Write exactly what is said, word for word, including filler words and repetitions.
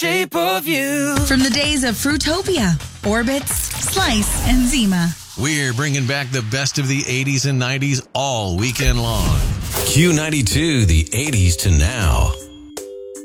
Shape of You. From the days of Fruitopia, Orbits, Slice, and Zima. We're bringing back the best of the eighties and nineties all weekend long. Q ninety-two, the eighties to now.